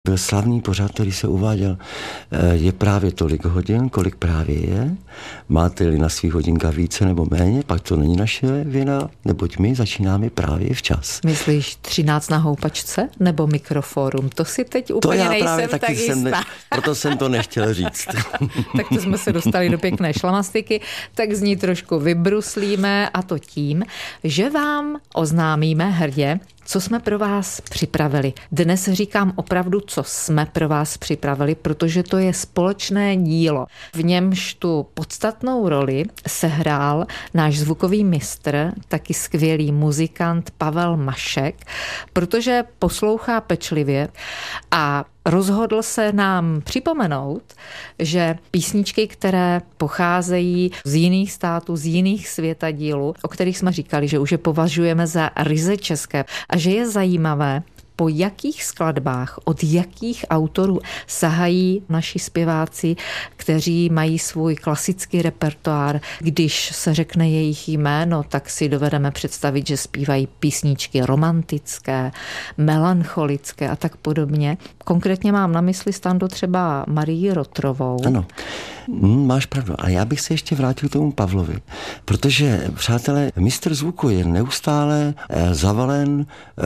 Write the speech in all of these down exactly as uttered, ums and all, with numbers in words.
Byl slavný pořad, který se uváděl, je právě tolik hodin, kolik právě je. Máte-li na svých hodinkách více nebo méně, pak to není naše vina, neboť my začínáme právě včas. Myslíš třináct na houpačce nebo Mikroforum? To si teď úplně to já nejsem právě tak taky jistá. Jsem ne, proto jsem to nechtěl říct. Tak to jsme se dostali do pěkné šlamastiky, tak z ní trošku vybruslíme, a to tím, že vám oznámíme hrdě, co jsme pro vás připravili. Dnes říkám opravdu, co jsme pro vás připravili, protože to je společné dílo. V němž tu podstatnou roli sehrál náš zvukový mistr, taky skvělý muzikant Pavel Mašek, protože poslouchá pečlivě a rozhodl se nám připomenout, že písničky, které pocházejí z jiných států, z jiných světadílů, o kterých jsme říkali, že už je považujeme za ryze české a že je zajímavé, po jakých skladbách, od jakých autorů sahají naši zpěváci, kteří mají svůj klasický repertoár. Když se řekne jejich jméno, tak si dovedeme představit, že zpívají písničky romantické, melancholické a tak podobně. Konkrétně mám na mysli, Stando, třeba Marii Rotrovou. Ano, máš pravdu. A já bych se ještě vrátil k tomu Pavlovi, protože, přátelé, mistr zvuku je neustále zavalen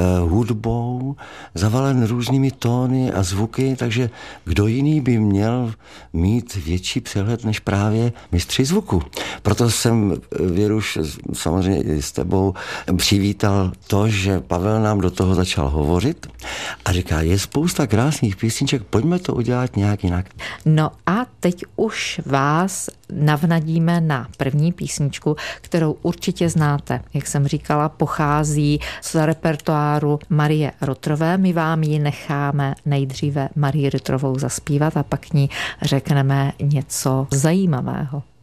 hudbou, zavalen různými tóny a zvuky, takže kdo jiný by měl mít větší přehled než právě mistři zvuku. Proto jsem, Věruš, samozřejmě i s tebou přivítal to, že Pavel nám do toho začal hovořit a říká, je spousta krásných písniček, pojďme to udělat nějak jinak. No a teď už vás navnadíme na první písničku, kterou určitě znáte. Jak jsem říkala, pochází z repertoáru Marie Rotrové. My vám ji necháme nejdříve Marii Rotrovou zaspívat a pak ní řekneme něco zajímavého.